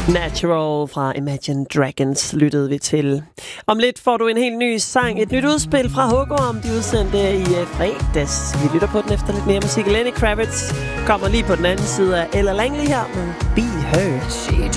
Natural fra Imagine Dragons lyttede vi til. Om lidt får du en helt ny sang, et nyt udspil fra Hugorm, de udsendte i fredags. Vi lytter på den efter lidt mere musik. Lenny Kravitz kommer lige på den anden side af Ella Langley her med Be Heard. She